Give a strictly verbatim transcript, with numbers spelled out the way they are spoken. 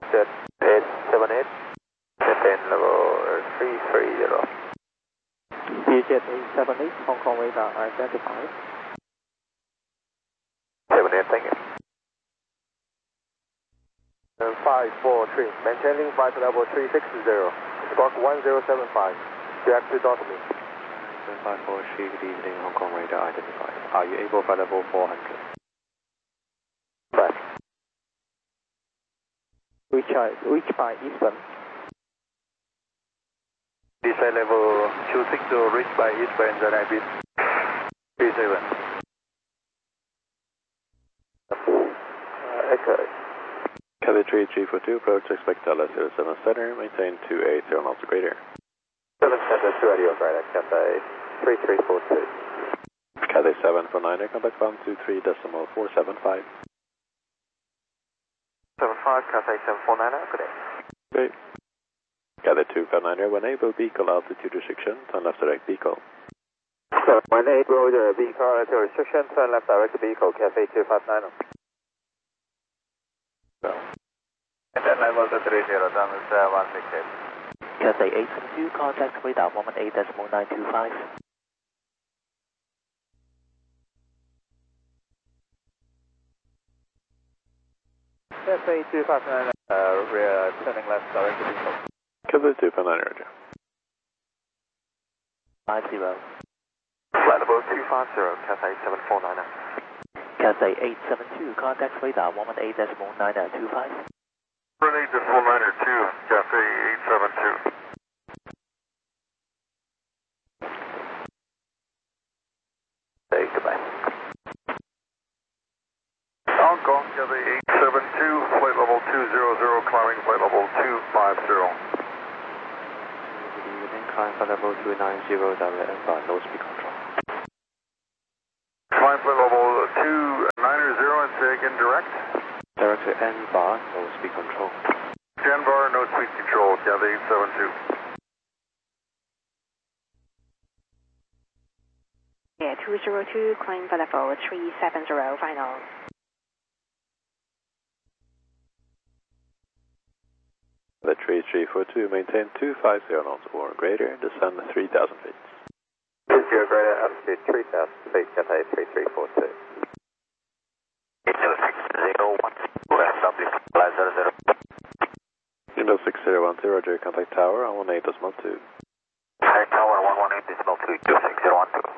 Jet eight seven eight, maintain level three three zero. Jet eight seven eight, Hong Kong radar identified. seven eight, thank you. five four three, maintaining flight level three six zero, squawk one zero seven five, direct to Docking. five four three, good evening, Hong Kong radar identified. Are you able for level four hundred? Right. Reach, reach by Eastbourne. Descent level two six zero, reached by Eastbourne, the nine bit three seven. Uh, echo. Cathay three three four two, approach expect L S zero seven center, maintain two eight zero knots or greater. seven Center two radio, right, Cathay three three four two. Cathay seven four niner, contact one two three decimal four seven five. seven five, Cathay seven four niner, good day. Great. Cathay two five niner, when able, vehicle altitude restriction, turn left direct vehicle. So, when able, the vehicle altitude restriction, turn left direct vehicle, Cathay two five niner. So. And then level two three zero, down is uh, one six eight. Cathay eight seven two, contact radar one one eight decimal nine two five. Cathay two five nine, uh, rear turning left direct vehicle. Cathay two five niner, roger. five zero. Flight level two five zero, Cathay seven four niner. Cathay eight seven two, contact radar one one eight decimal nine two five. one eight decimal nine two, Cathay eight seven two. Say goodbye. Hong Kong, Cathay eight seven two, flight level two zero zero, climbing flight level two five zero. Good evening, climb flight level two nine zero, direct and bar, no speed control. Climb flight level two nine zero and say again direct. Direct to N bar, no speed control. N bar, no speed control, Cathay eight seven two. Yeah, two zero two, climb for level three seven zero, final. The three three four two, maintain two five zero knots or greater, descend three thousand feet. two zero greater, altitude three thousand feet, Cathay three three four two. India six zero one zero, S W, flight zero zero. India six zero one zero, roger, contact tower on one eight decimal two. Contact tower one one eight decimal two, two six zero one two.